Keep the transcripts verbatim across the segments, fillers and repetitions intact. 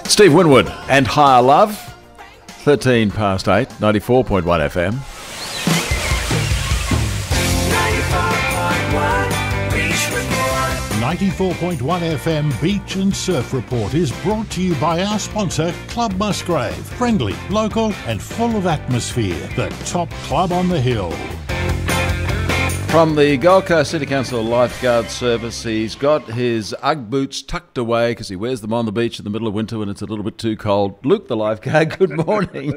Steve Winwood and Higher Love, thirteen past eight, ninety-four point one F M. ninety-four point one F M Beach and Surf Report is brought to you by our sponsor, Club Musgrave. Friendly, local and full of atmosphere. The top club on the hill. From the Gold Coast City Council Lifeguard Service, he's got his Ugg boots tucked away because he wears them on the beach in the middle of winter when it's a little bit too cold. Luke, the lifeguard, good morning.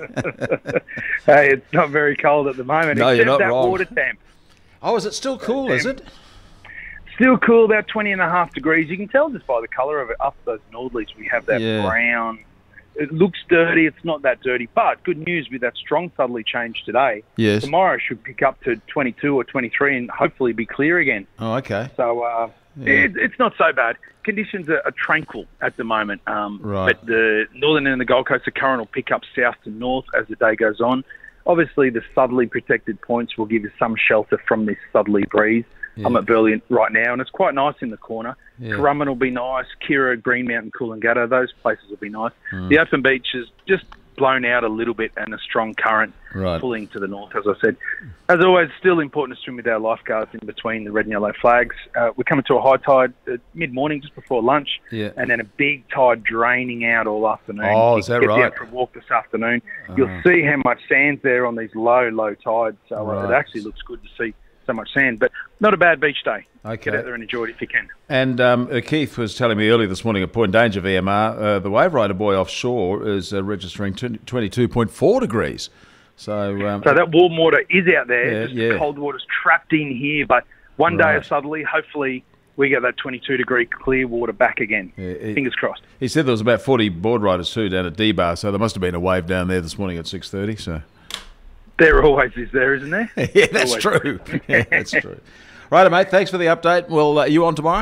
Hey, it's not very cold at the moment, no, except you're not that wrong. water temp. Oh, is it still cool, is it? Still cool, about twenty and a half degrees. You can tell just by the colour of it. Up those Nordleys, we have that Yeah. brown. It looks dirty. It's not that dirty. But good news with that strong southerly change today. Yes. Tomorrow should pick up to twenty-two or twenty-three and hopefully be clear again. Oh, okay. So uh, Yeah. it, it's not so bad. Conditions are, are tranquil at the moment. Um, Right. But the northern end of the Gold Coast, the current will pick up south to north as the day goes on. Obviously, the southerly protected points will give you some shelter from this southerly breeze. Yeah. I'm at Burleigh right now, and it's quite nice in the corner. Yeah. Currumbin will be nice. Kira, Green Mountain, Coolangatta, those places will be nice. Mm. The open beach is just blown out a little bit and a strong current Right. pulling to the north, as I said. As always, still important to swim with our lifeguards in between the red and yellow flags. Uh, we're coming to a high tide uh, mid-morning, just before lunch, Yeah. and then a big tide draining out all afternoon. Oh, You is that get right? out for a walk this afternoon. Uh-huh. You'll see how much sand's there on these low, low tides. So uh, Right. it actually looks good to see so much sand, but not a bad beach day. Okay. Get out there and enjoy it if you can. And um, uh, Keith was telling me earlier this morning at Point Danger V M R, uh, the Wave Rider buoy offshore is uh, registering twenty-two point four degrees. So, um, So that warm water is out there. Yeah, just yeah. the cold water's trapped in here. But one day Right. of southerly, hopefully we get that twenty-two degree clear water back again. Yeah, it- Fingers crossed. he said there was about forty board riders too down at D-Bar, so there must have been a wave down there this morning at six thirty. So. There always is there, isn't there? Yeah, that's Always. true. Yeah, that's true. Right, mate, thanks for the update. Well, uh, you on tomorrow?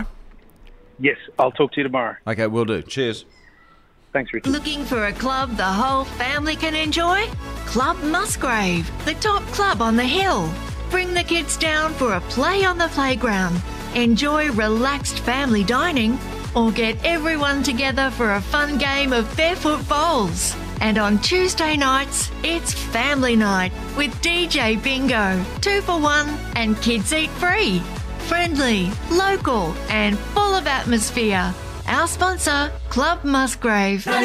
Yes, I'll talk to you tomorrow. Okay, we'll do. Cheers. Thanks, Richard. Looking for a club the whole family can enjoy? Club Musgrave, the top club on the hill. Bring the kids down for a play on the playground, enjoy relaxed family dining, or get everyone together for a fun game of barefoot bowls. And on Tuesday nights, it's family night with D J Bingo, two for one, and kids eat free. Friendly, local, and full of atmosphere. Our sponsor, Club Musgrave.